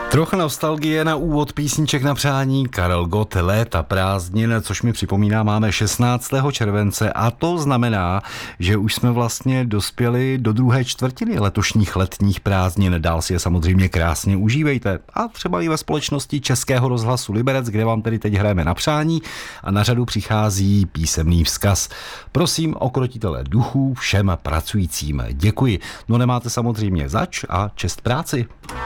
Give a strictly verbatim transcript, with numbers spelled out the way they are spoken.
Trocha nostalgie na úvod písniček na přání. Karel Gott, Léta prázdnin, což mi připomíná, máme šestnáctého července a to znamená, že už jsme vlastně dospěli do druhé čtvrtiny letošních letních prázdnin. Dál si je samozřejmě krásně užívejte a třeba i ve společnosti Českého rozhlasu Liberec, kde vám tedy teď hrajeme na přání a na řadu přichází písemný vzkaz. Prosím o krotitele duchů všem pracujícím. Děkuji. No nemáte samozřejmě zač a čest práci.